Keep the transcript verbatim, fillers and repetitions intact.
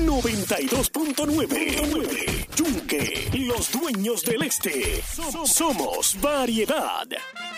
noventa y dos punto nueve. Yunque, los dueños del este. Somos variedad.